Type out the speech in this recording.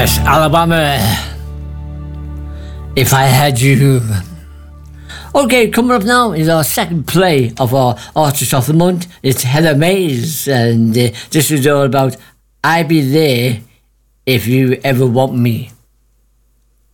Yes, Alabama. If I Had You. Okay, coming up now is our second play of our Artist of the Month. It's Heather Mays, and this is all about I Be There If You Ever Want Me.